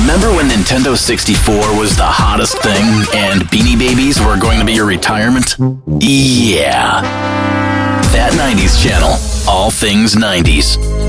Remember when Nintendo 64 was the hottest thing and Beanie Babies were going to be your retirement? Yeah. That 90s channel, all things 90s.